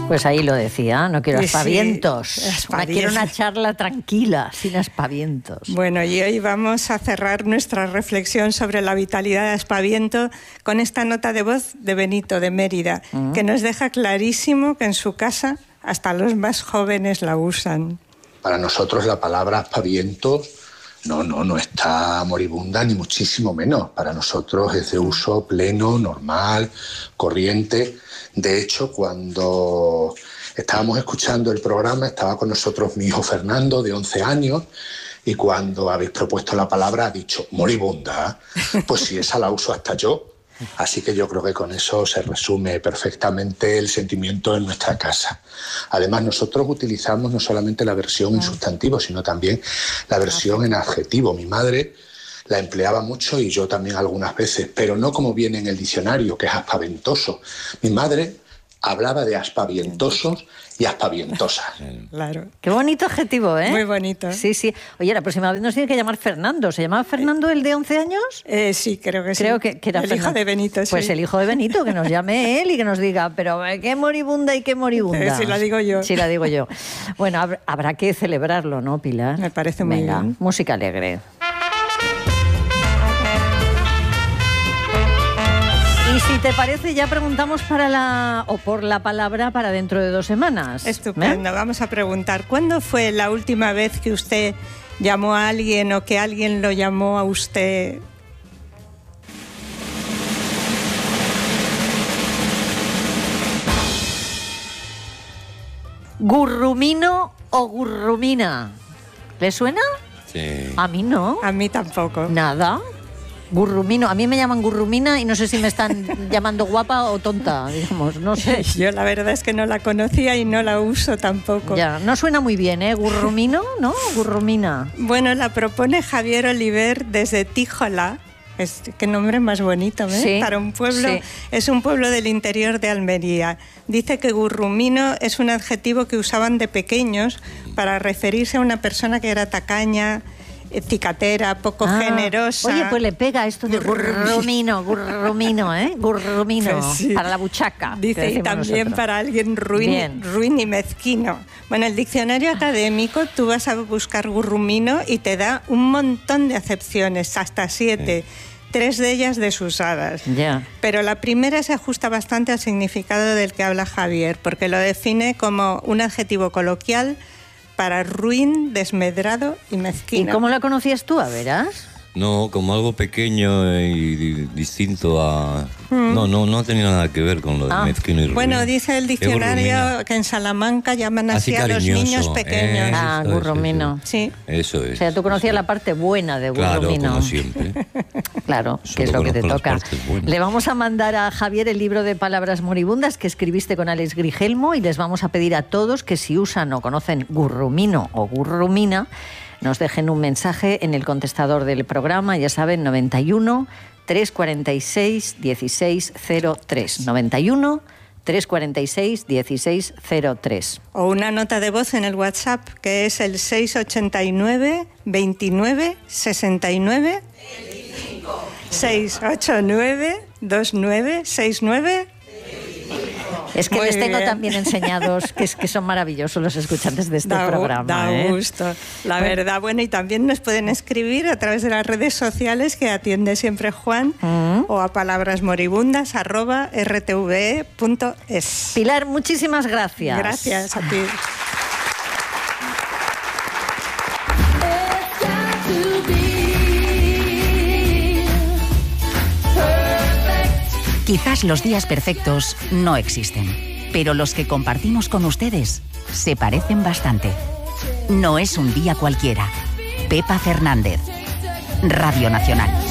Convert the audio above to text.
Pues ahí lo decía, no quiero aspavientos. Sí, quiero una charla tranquila, sin aspavientos. Bueno, y hoy vamos a cerrar nuestra reflexión sobre la vitalidad de aspaviento con esta nota de voz de Benito de Mérida, que nos deja clarísimo que en su casa hasta los más jóvenes la usan. Para nosotros la palabra aspaviento no está moribunda, ni muchísimo menos. Para nosotros es de uso pleno, normal, corriente. De hecho, cuando estábamos escuchando el programa, estaba con nosotros mi hijo Fernando, de 11 años, y cuando habéis propuesto la palabra ha dicho moribunda. Pues sí, esa la uso hasta yo. Así que yo creo que con eso se resume perfectamente el sentimiento en nuestra casa. Además, nosotros utilizamos no solamente la versión en sustantivo, sino también la versión en adjetivo. Mi madre la empleaba mucho y yo también algunas veces, pero no como viene en el diccionario, que es aspaventoso. Mi madre hablaba de aspavientosos y aspavientosas. Claro. Qué bonito adjetivo, ¿eh? Muy bonito. Sí, sí. Oye, la próxima vez nos tiene que llamar Fernando. ¿Se llamaba Fernando el de 11 años? Sí, creo que sí. Creo que era el hijo de Benito, sí. Pues el hijo de Benito, que nos llame él y que nos diga, pero qué moribunda y qué moribunda. Sí, la digo yo. Sí, la digo yo. Bueno, habrá que celebrarlo, ¿no, Pilar? Me parece muy bien. Música alegre. Y si te parece, ya preguntamos por la palabra para dentro de 2 semanas. Estupendo. Vamos a preguntar, ¿cuándo fue la última vez que usted llamó a alguien o que alguien lo llamó a usted? ¿Gurrumino o gurrumina? ¿Le suena? Sí. A mí no. A mí tampoco. Nada. Gurrumino. A mí me llaman gurrumina y no sé si me están llamando guapa o tonta, digamos, no sé. Yo la verdad es que no la conocía y no la uso tampoco. Ya, no suena muy bien, ¿eh? Gurrumino, ¿no? Gurrumina. Bueno, la propone Javier Oliver desde Tíjola. Qué nombre más bonito, ¿eh? Sí, para un pueblo. sí. Es un pueblo del interior de Almería. Dice que gurrumino es un adjetivo que usaban de pequeños para referirse a una persona que era tacaña, cicatera, poco generosa. Oye, pues le pega esto de gurrumino, ¿eh? Gurrumino, Pues sí. para la buchaca. Dice, y también nosotros. para alguien ruin y mezquino. Bueno, el diccionario académico, tú vas a buscar gurrumino y te da un montón de acepciones, hasta 7. 3 de ellas desusadas. Ya. Pero la primera se ajusta bastante al significado del que habla Javier, porque lo define como un adjetivo coloquial para ruin, desmedrado y mezquino. ¿Y cómo la conocías tú, a verás? No, como algo pequeño y distinto a... No tenía nada que ver con lo de mezquino y ruin. Bueno, dice el diccionario que en Salamanca llaman así a los niños pequeños. Gurrumino. Sí. Eso es. O sea, tú conocías la parte buena de gurrumino. Claro, como siempre. Claro, que es lo que te toca. Le vamos a mandar a Javier el libro de palabras moribundas que escribiste con Alex Grigelmo y les vamos a pedir a todos que si usan o conocen gurrumino o gurrumina, nos dejen un mensaje en el contestador del programa, ya saben, 91 346 1603. 91 346 1603. O una nota de voz en el WhatsApp, que es el 689 29 69 25. 689 29 69. Es que Muy les tengo bien. también enseñados que son maravillosos los escuchantes de este programa. Da gusto, la verdad. Bueno, y también nos pueden escribir a través de las redes sociales que atiende siempre Juan o a palabrasmoribundas@rtve.es. Pilar, muchísimas gracias. Gracias a ti. Quizás los días perfectos no existen, pero los que compartimos con ustedes se parecen bastante. No es un día cualquiera. Pepa Fernández, Radio Nacional.